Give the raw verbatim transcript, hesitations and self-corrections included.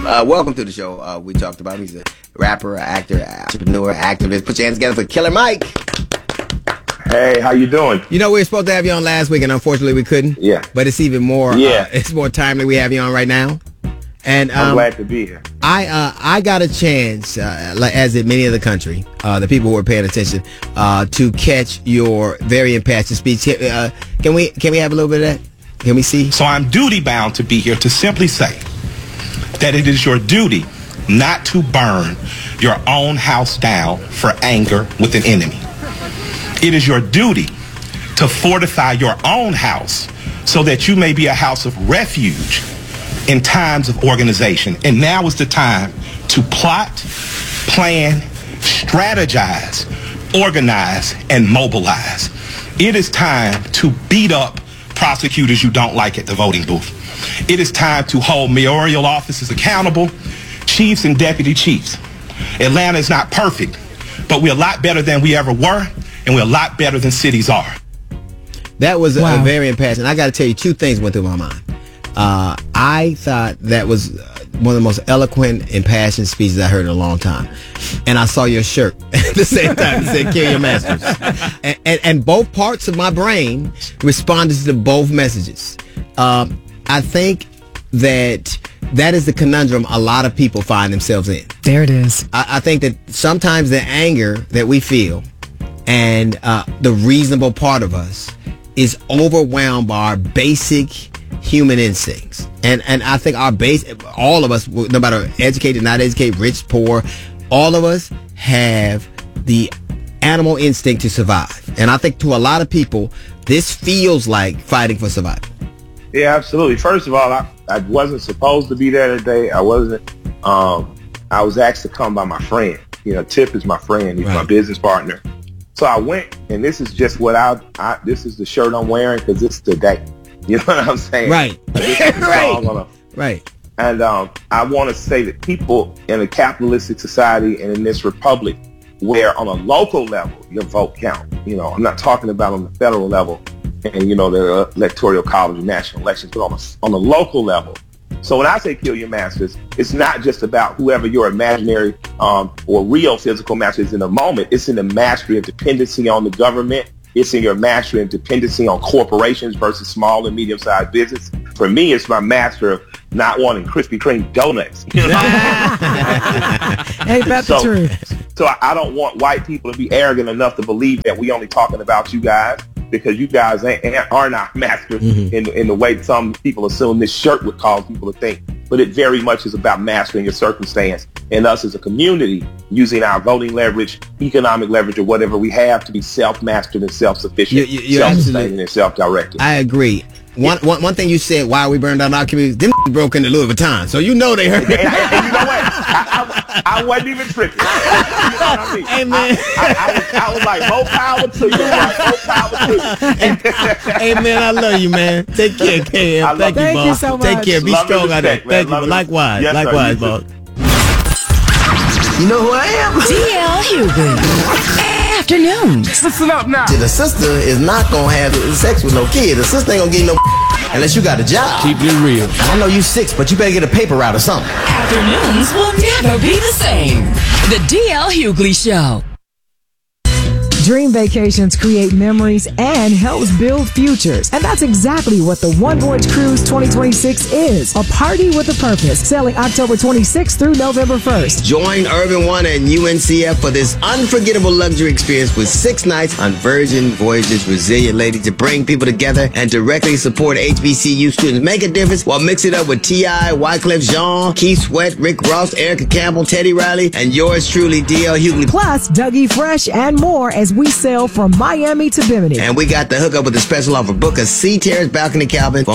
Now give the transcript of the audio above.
Uh, welcome to the show. Uh, we talked about him. He's a rapper, actor, entrepreneur, activist. Put your hands together for Killer Mike. Hey, how you doing? You know, we were supposed to have you on last week, and unfortunately we couldn't. Yeah. But it's even more, yeah. uh, it's more timely we have you on right now. And um, I'm glad to be here. I uh, I got a chance, uh, like, as did many of the country, uh, the people who are paying attention, uh, to catch your very impassioned speech. Uh, can we can we have a little bit of that? Can we see? So I'm duty bound to be here to simply say that it is your duty not to burn your own house down for anger with an enemy. It is your duty to fortify your own house so that you may be a house of refuge in times of organization. And now is the time to plot, plan, strategize, organize, and mobilize. It is time to beat up prosecutors you don't like at the voting booth. It is time to hold mayoral offices accountable, chiefs and deputy chiefs. Atlanta is not perfect, but we're a lot better than we ever were, and we're a lot better than cities are. That was wow. a, a very impassioned. I got to tell you, two things went through my mind. Uh, I thought that was one of the most eloquent, impassioned speeches I heard in a long time. And I saw your shirt at the same time. It said, "Kill your masters." And, and, and both parts of my brain responded to both messages. Um, I think that that is the conundrum a lot of people find themselves in. There it is. I, I think that sometimes the anger that we feel and uh, the reasonable part of us is overwhelmed by our basic human instincts. And and I think our base, all of us, no matter educated, not educated, rich, poor, all of us have the animal instinct to survive. And I think to a lot of people, this feels like fighting for survival. Yeah, absolutely. First of all, I, I wasn't supposed to be there today. I wasn't. Um, I was asked to come by my friend. You know, Tip is my friend. He's right. my business partner. So I went, and this is just what I, I this is the shirt I'm wearing because it's today. You know what I'm saying? Right. right. A, right. And um, I want to say that people in a capitalistic society and in this republic, where on a local level your vote count. You know, I'm not talking about on the federal level and, you know, the electoral college and national elections, but on a, on a local level. So when I say kill your masters, it's not just about whoever your imaginary um, or real physical master is in the moment. It's in the mastery of dependency on the government. It's in your mastery and dependency on corporations versus small and medium-sized business. For me, it's my master of not wanting Krispy Kreme donuts. You know? Ain't that so, the truth? So I, I don't want white people to be arrogant enough to believe that we only talking about you guys, because you guys ain't, ain't, are not masters mm-hmm. in, in the way some people assume this shirt would cause people to think. But it very much is about mastering your circumstance and us as a community using our voting leverage, economic leverage, or whatever we have to be self-mastered and self-sufficient, you, you, self-sustaining and self-directed. I agree. One, one, one thing you said, why we burned down our communities, them broke into Louis Vuitton, so you know they heard it. And, and, and you know what? I, I, I wasn't even tripping. You know what I mean? Hey, man. I, I, I, was, I was like, more power to you. Like, more power to you. Hey, man, I love you, man. Take care, K M. Thank you, Thank boss. you so much. Take care. Be love strong out there. Thank man. you. Likewise. Yes, Likewise, boss. You know who I am? D L Hughley. Afternoons. Listen up now. The sister is not going to have sex with no kid. The sister ain't going to get no unless you got a job. Keep it real. I know you six, but you better get a paper route or something. Afternoons will never be the same. The D L Hughley Show. Dream vacations create memories and helps build futures. And that's exactly what the One Voyage Cruise twenty twenty-six is. A party with a purpose. Sailing October twenty-sixth through November first. Join Urban One and U N C F for this unforgettable luxury experience with six nights on Virgin Voyages Resilient Lady to bring people together and directly support H B C U students. Make a difference while mixing it up with T I, Wyclef Jean, Keith Sweat, Rick Ross, Erica Campbell, Teddy Riley, and yours truly, D L Hughley. Plus, Dougie Fresh and more as we sail from Miami to Bimini. And we got the hookup with a special offer. Book a Sea Terrace balcony cabin for